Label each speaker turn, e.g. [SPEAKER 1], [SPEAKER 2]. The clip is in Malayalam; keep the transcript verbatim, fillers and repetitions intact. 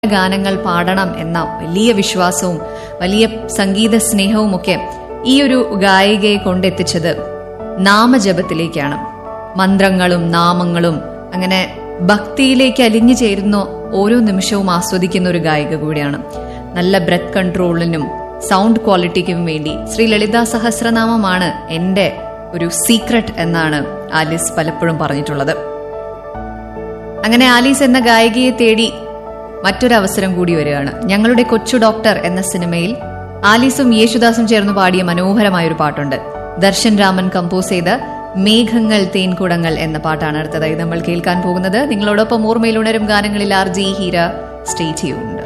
[SPEAKER 1] ഗാനങ്ങൾ പാടണം എന്ന വലിയ വിശ്വാസവും വലിയ സംഗീത സ്നേഹവും ഒക്കെ ഈ ഒരു ഗായികയെ കൊണ്ടെത്തിച്ചത് നാമജപത്തിലേക്കാണ്. മന്ത്രങ്ങളും നാമങ്ങളും അങ്ങനെ ഭക്തിയിലേക്ക് അലിഞ്ഞു ചേരുന്ന ഓരോ നിമിഷവും ആസ്വദിക്കുന്ന ഒരു ഗായിക കൂടിയാണ്. നല്ല ബ്രെത്ത് കൺട്രോളിനും സൗണ്ട് ക്വാളിറ്റിക്കും വേണ്ടി ശ്രീ ലളിതാ സഹസ്രനാമമാണ് എന്റെ ഒരു സീക്രട്ട് എന്നാണ് ആലീസ് പലപ്പോഴും പറഞ്ഞിട്ടുള്ളത്. അങ്ങനെ ആലീസ് എന്ന ഗായികയെ തേടി മറ്റൊരവസരം കൂടി വരികയാണ്. ഞങ്ങളുടെ കൊച്ചു ഡോക്ടർ എന്ന സിനിമയിൽ ആലീസും യേശുദാസും ചേർന്ന് പാടിയ മനോഹരമായൊരു പാട്ടുണ്ട്. ദർശൻ രാമൻ കമ്പോസ് ചെയ്ത മേഘങ്ങൾ തേൻകുടങ്ങൾ എന്ന പാട്ടാണ് അടുത്തതായി നമ്മൾ കേൾക്കാൻ പോകുന്നത്. നിങ്ങളോടൊപ്പം ഓർമ്മയിൽ ഉണരും ഗാനങ്ങളിൽ R G Heera. Stay tuned.